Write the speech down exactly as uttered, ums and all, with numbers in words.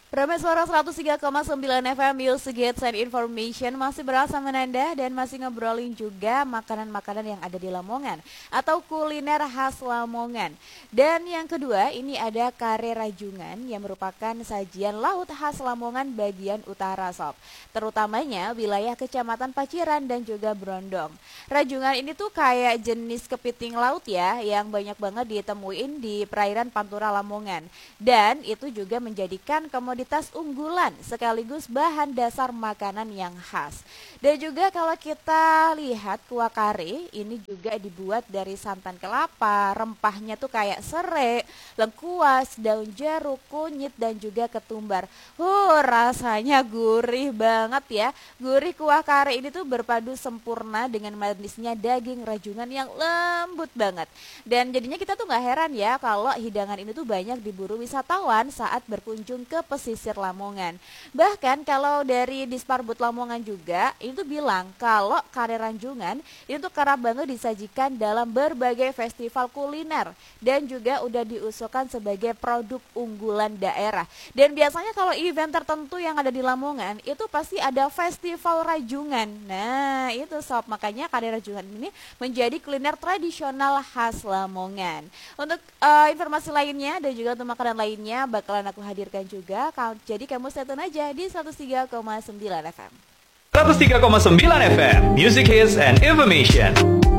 Prameswara seratus tiga koma sembilan F M Music Hits and Information masih bersama Nanda dan masih ngobrolin juga makanan-makanan yang ada di Lamongan atau kuliner khas Lamongan. Dan yang kedua ini ada kare rajungan yang merupakan sajian laut khas Lamongan bagian utara sob. Terutamanya wilayah Kecamatan Paciran dan juga Brondong. Rajungan ini tuh kayak jenis kepiting laut ya yang banyak banget ditemuin di perairan Pantura Lamongan. Dan itu juga menjadikan komoditas unggulan sekaligus bahan dasar makanan yang khas. Dan juga kalau kita lihat kuah kare ini juga dibuat dari santan kelapa, rempahnya tuh kayak serai, lengkuas, daun jeruk, kunyit dan juga ketumbar. Huh, rasanya gurih banget ya. Gurih kuah kare ini tuh berpadu sempurna dengan manisnya daging rajungan yang lembut banget. Dan jadinya kita tuh nggak heran ya kalau hidangan ini tuh banyak diburu wisatawan saat berkunjung ke pesisir Lamongan. Bahkan kalau dari Disparbud Lamongan juga itu bilang kalau kare rajungan itu kerap banget disajikan dalam berbagai festival kuliner dan juga udah diusulkan sebagai produk unggulan daerah. Dan biasanya kalau event tertentu yang ada di Lamongan itu pasti ada festival rajungan. Nah, itu sob, makanya kare rajungan ini menjadi kuliner tradisional khas Lamongan. Untuk uh, informasi lainnya dan juga untuk makanan lainnya bakalan aku hadirkan juga. Jadi kamu stay tune aja di seratus tiga koma sembilan F M. seratus tiga koma sembilan F M Music Hits and Information.